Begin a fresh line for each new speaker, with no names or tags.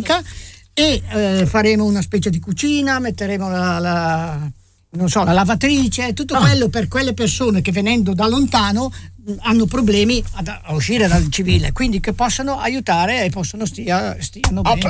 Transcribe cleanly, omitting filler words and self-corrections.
banca e faremo una specie di cucina, metteremo non so, la lavatrice, tutto quello per quelle persone che venendo da lontano hanno problemi a uscire dal civile, quindi che possano aiutare e possono stiano bene.